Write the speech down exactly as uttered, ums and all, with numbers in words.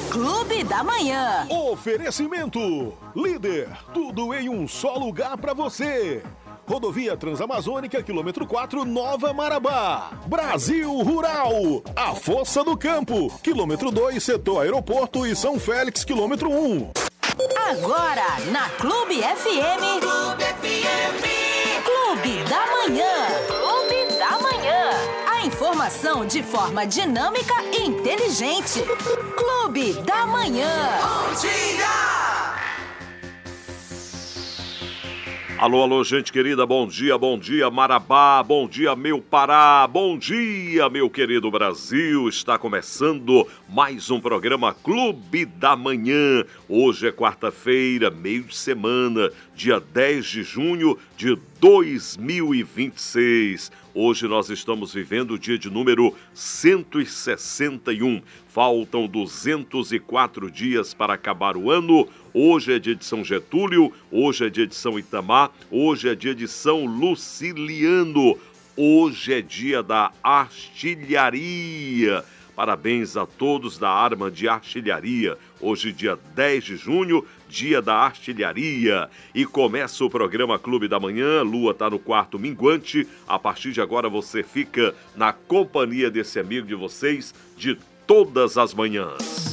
Clube da Manhã. Oferecimento. Líder, tudo em um só lugar para você. Rodovia Transamazônica, quilômetro quatro, Nova Marabá. Brasil Rural, a Força do Campo, quilômetro dois, setor aeroporto e São Félix, quilômetro um. Agora, na Clube F M. Clube F M. Clube da Manhã. Clube da Manhã. A informação de forma dinâmica e inteligente. Clube da Manhã. Bom dia! Alô, alô, gente querida, bom dia, bom dia, Marabá, bom dia, meu Pará, bom dia, meu querido Brasil. Está começando mais um programa Clube da Manhã. Hoje é quarta-feira, meio de semana, dia dez de junho de dois mil e vinte e seis. Hoje nós estamos vivendo o dia de número cento e sessenta e um. Faltam duzentos e quatro dias para acabar o ano. Hoje é dia de São Getúlio, hoje é dia de São Itamar, hoje é dia de São Luciliano, hoje é dia da artilharia. Parabéns a todos da arma de artilharia. Hoje, dia dez de junho, dia da artilharia. E começa o programa Clube da Manhã. Lua está no quarto minguante. A partir de agora você fica na companhia desse amigo de vocês de todas as manhãs.